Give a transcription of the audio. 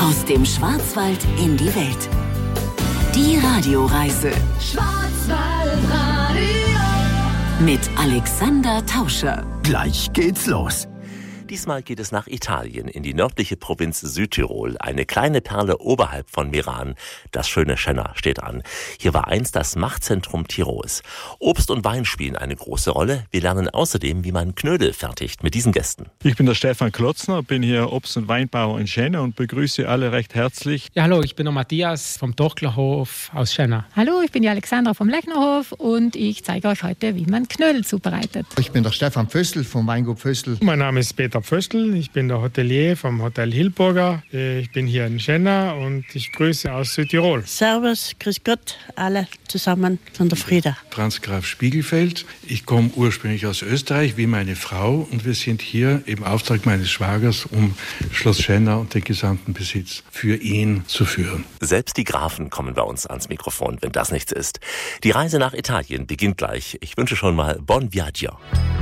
Aus dem Schwarzwald in die Welt. Die Radioreise Schwarzwaldradio mit Alexander Tauscher. Gleich geht's los. Diesmal geht es nach Italien, in die nördliche Provinz Südtirol. Eine kleine Perle oberhalb von Meran. Das schöne Schenna steht an. Hier war einst das Machtzentrum Tirols. Obst und Wein spielen eine große Rolle. Wir lernen außerdem, wie man Knödel fertigt mit diesen Gästen. Ich bin der Stefan Klotzner, bin hier Obst- und Weinbauer in Schenna und begrüße alle recht herzlich. Ja, hallo, ich bin der Matthias vom Torklerhof aus Schenna. Hallo, ich bin die Alexandra vom Lechnerhof und ich zeige euch heute, wie man Knödel zubereitet. Ich bin der Stefan Pfössl vom Weingut Pfössl. Mein Name ist Peter Pfössl, ich bin der Hotelier vom Hotel Hilburger. Ich bin hier in Schenna und ich grüße aus Südtirol. Servus, grüß Gott, alle zusammen von der Frieda. Franz Graf Spiegelfeld. Ich komme ursprünglich aus Österreich, wie meine Frau, und wir sind hier im Auftrag meines Schwagers, um Schloss Schenna und den gesamten Besitz für ihn zu führen. Selbst die Grafen kommen bei uns ans Mikrofon, wenn das nichts ist. Die Reise nach Italien beginnt gleich. Ich wünsche schon mal Buon Viaggio.